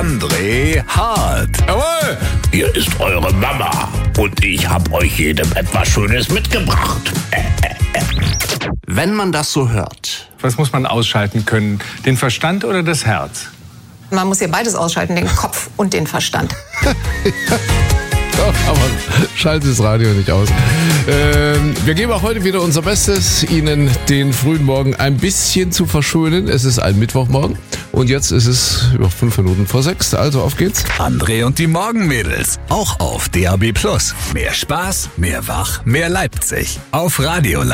André Hart. Jawohl, hier ist eure Mama und ich hab euch jedem etwas Schönes mitgebracht. Wenn man das so hört. Was muss man ausschalten können? Den Verstand oder das Herz? Man muss hier beides ausschalten, den Kopf und den Verstand. Doch, aber schaltet das Radio nicht aus. Wir geben auch heute wieder unser Bestes, Ihnen den frühen Morgen ein bisschen zu verschönen. Es ist ein Mittwochmorgen und jetzt ist es über 5 Minuten vor 6. Also auf geht's. André und die Morgenmädels. Auch auf DAB+. Mehr Spaß, mehr Wach, mehr Leipzig. Auf Radio Leipzig.